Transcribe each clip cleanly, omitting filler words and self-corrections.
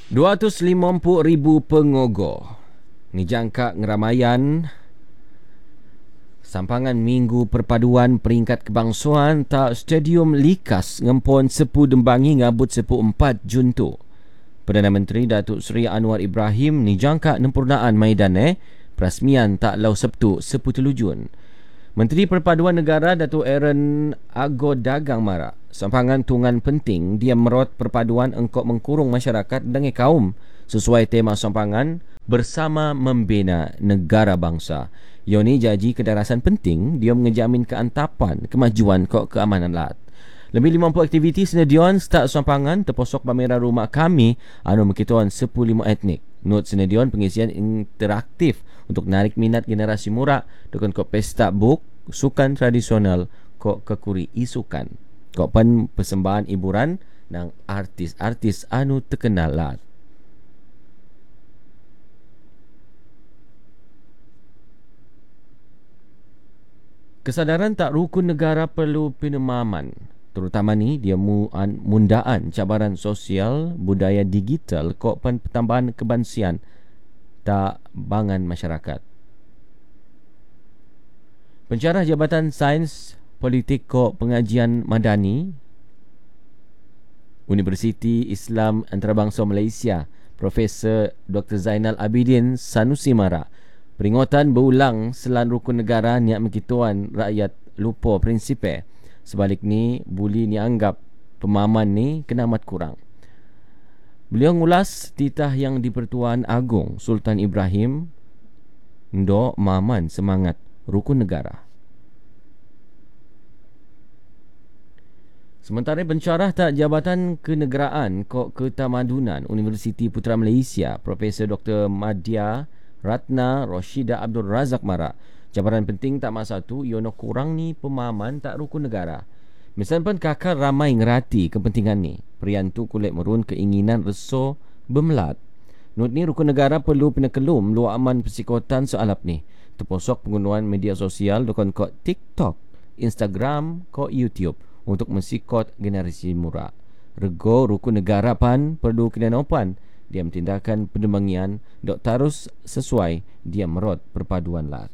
250,000 pengogo. Ni jangka ngeramaian sampangan Minggu Perpaduan Peringkat Kebangsuan tak Stadium Likas ngempon sepu Dembangi ngabut sepu 4 Jun tu. Perdana Menteri Datuk Seri Anwar Ibrahim ni jangka nempurnaan maidan perasmian tak lau Sabtu 10 Jun. Menteri Perpaduan Negara Datuk Aaron Ago Dagang Marak sampangan tungan penting dia merot perpaduan engkau mengkurung masyarakat dengan kaum sesuai tema sampangan bersama membina negara bangsa. Yoni janji kedarasan penting dia mengejamin keantapan kemajuan kok keamanan laut. Lebih 50 aktiviti senedion start sampangan terposok pameran rumah kami anu mengkituan 15 etnik. Not senedion pengisian interaktif untuk narik minat generasi muda dengan kok pesta book, sukan tradisional, kok kekuri isukan. Kok pen persembahan hiburan nang artis-artis anu terkenal lah. Kesadaran tak rukun negara perlu penemaman. Terutama ni dia mundaan cabaran sosial budaya digital kok pen pertambahan kebansian tak bangan masyarakat. Pensyarah Jabatan Sains Politik kok Pengajian Madani Universiti Islam Antarabangsa Malaysia Profesor Dr. Zainal Abidin Sanusi Mara peringatan berulang selan rukun negara niat mengkituan rakyat lupa prinsipe. Sebalik ni buli ni anggap pemahaman ni kena amat kurang. Beliau ngulas titah yang di-Pertuan Agong Sultan Ibrahim ndo maman semangat rukun negara. Sementara pensyarah tak Jabatan Kenegaraan kok Ketamadunan Universiti Putra Malaysia Profesor Dr. Madya Ratna Roshida Abdul Razak Marak cabaran penting tak masa tu iono kurang ni pemahaman tak rukun negara. Misal pun kakak ramai ngerati kepentingan ni. Perian tu kulit merun keinginan reso bermelat. Not ni rukun negara perlu penekelum luar aman persikotan soalap ni. Terposok penggunaan media sosial dokon kod TikTok, Instagram, kod YouTube untuk mensikot generasi muda. Rego rukun negara pan perlu kena nopan. Dia tindakan pendemangian dok tarus sesuai dia merot perpaduan lat.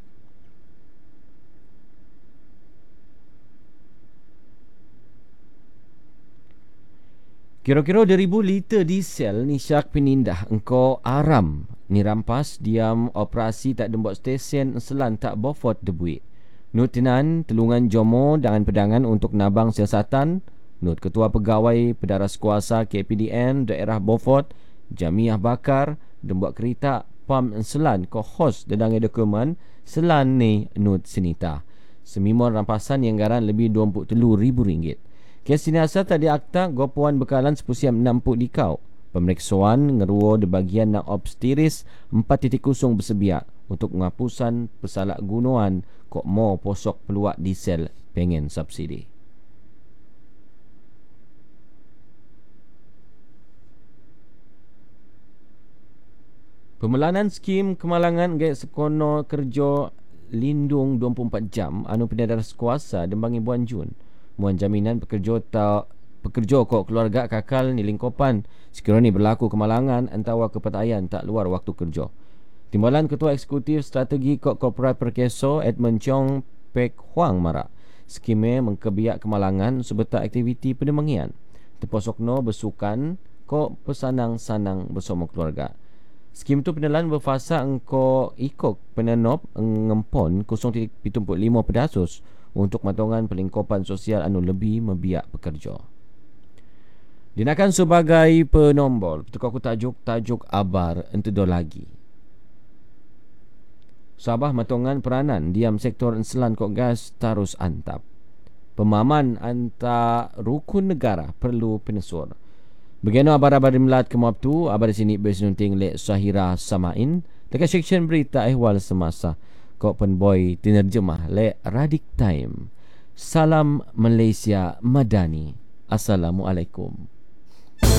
Kira-kira 2,000 liter diesel ni syak penindah engkau aram ni rampas diam operasi tak dembok stesen selan tak bofot debuit. Nutinan telungan Jomo dengan pedangan untuk nabang siasatan. Nut Ketua Pegawai Pedaras Kuasa KPDN daerah Beaufort Jamiah Bakar dembok kereta pam selan ko hos dedangai dokumen selan ni nut senita. Semimon rampasan yang garan lebih RM23,000. Kes ini asal tadi akta gopuan bekalan sepusiam 60 dikau. Pemeriksaan ngeruo di bagian nak obstiris 4.0 bersebiak untuk penghapusan pesalak gunuan kok mau posok peluak diesel pengen subsidi. Pemelanan skim kemalangan gaya sekono kerja lindung 24 jam anu Pedaras Kuasa Dembangi Buan Jun. Muan jaminan pekerja kok keluarga kakal ni lingkupan sekiranya berlaku kemalangan antawa kepatayan tak luar waktu kerja. Timbalan Ketua Eksekutif Strategi Kok Korporat Perkeso Edmund Chong Pek Huang Marak skime mengkebiak kemalangan sebetul aktiviti pendemangian. Terposokno bersukan kok pesanang-sanang bersama keluarga. Skim tu penelan berfasa engko ikok penenop ngempon 0.75 pedasus untuk matongan pelingkupan sosial anu lebih membiak pekerja. Dinakan sebagai penombol tukar tajuk abar entedo lagi. Sabah matongan peranan diam sektor enselan kok gas tarus antap. Pemahaman anta rukun negara perlu penesur. Begino abar-abar melat kemap tu, abar di sini bersenunting le Sahira Samain dekat seksyen berita ehwal semasa. Kok penboy tinerjemah le Radik Time. Salam Malaysia Madani. Assalamualaikum.